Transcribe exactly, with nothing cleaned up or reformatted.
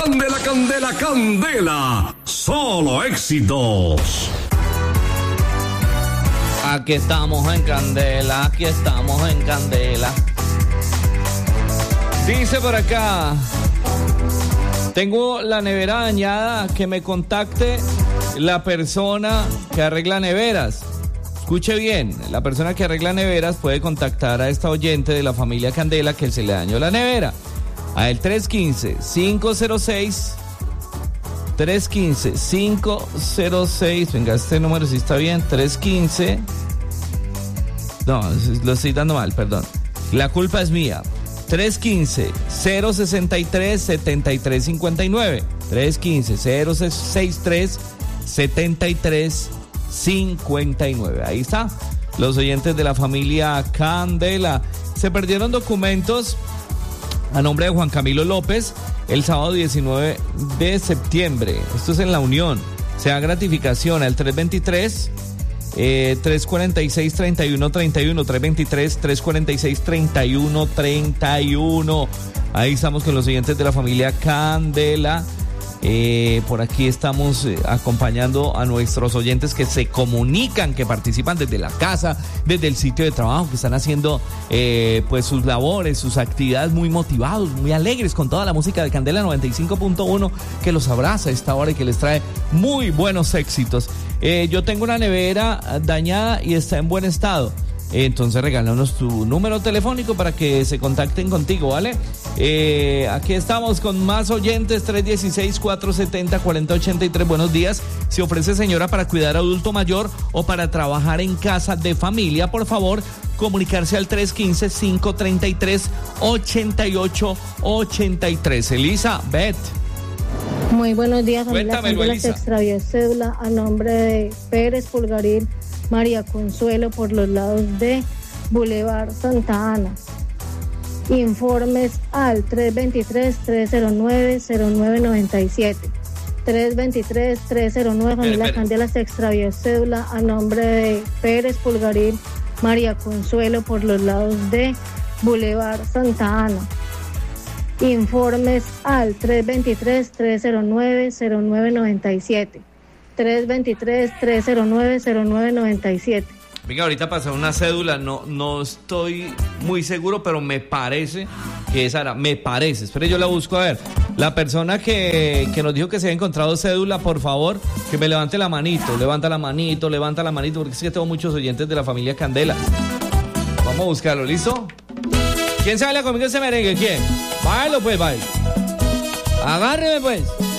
Candela, candela, candela. Solo éxitos. Aquí estamos en Candela, aquí estamos en Candela. Dice por acá, tengo la nevera dañada, que me contacte la persona que arregla neveras. Escuche bien, la persona que arregla neveras puede contactar a esta oyente de la familia Candela que se le dañó la nevera. A el tres uno cinco, cinco cero seis, tres uno cinco, cinco cero seis, venga, este número sí está bien, tres uno cinco, no, lo estoy dando mal, perdón, la culpa es mía. tres uno cinco, cero seis tres, siete tres cinco nueve, tres uno cinco, cero seis tres, siete tres cinco nueve. Ahí está, los oyentes de la familia Candela. Se perdieron documentos a nombre de Juan Camilo López el sábado diecinueve de septiembre. Esto es en La Unión. Se da gratificación al tres dos tres, eh, tres cuatro seis, tres uno tres uno, tres dos tres, tres cuatro seis, tres uno tres uno. Ahí estamos con los oyentes de la familia Candela. Eh, por aquí estamos eh, acompañando a nuestros oyentes que se comunican, que participan desde la casa, desde el sitio de trabajo, que están haciendo eh, pues sus labores, sus actividades, muy motivados, muy alegres con toda la música de Candela noventa y cinco punto uno que los abraza a esta hora y que les trae muy buenos éxitos. Eh, yo tengo una nevera dañada y está en buen estado. Entonces regálanos tu número telefónico para que se contacten contigo, ¿vale? Eh, aquí estamos con más oyentes, tres uno seis, cuatro siete cero, cuatro cero ocho tres. Buenos días. Se ofrece señora para cuidar a adulto mayor o para trabajar en casa de familia, por favor, comunicarse al tres uno cinco, cinco tres tres, ocho ocho ocho tres. Elisa, Beth. Muy buenos días, familia Cuéntamelo, Candela. Elisa. Se extravió cédula a nombre de Pérez Pulgarín María Consuelo por los lados de Boulevard Santa Ana. Informes al tres dos tres, tres cero nueve, cero nueve nueve siete. tres dos tres, tres cero nueve. Familia Espera, espera. Candela, se extravió cédula a nombre de Pérez Pulgarín María Consuelo por los lados de Boulevard Santa Ana. Informes al tres dos tres, tres cero nueve, cero nueve nueve siete. tres dos tres, tres cero nueve, cero nueve nueve siete. Venga, ahorita pasó una cédula, no, no estoy muy seguro, pero me parece que esa era, me parece, espere, yo la busco a ver. La persona que, que nos dijo que se había encontrado cédula, por favor, que me levante la manito, levanta la manito, levanta la manito, porque es que tengo muchos oyentes de la familia Candela. Vamos a buscarlo, ¿listo? ¿Quién se baila conmigo ese merengue? ¿Quién? Báilalo pues, baila. Agárreme pues.